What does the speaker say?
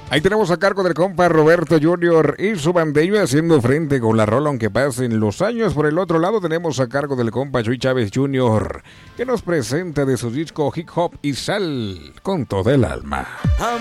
Ahí tenemos a cargo del compa Roberto Junior y su bandeño haciendo frente con la rola aunque pasen los años. Por el otro lado tenemos a cargo del compa Chuy Chávez Junior, que nos presenta de su disco Hip Hop y Sal con toda el alma.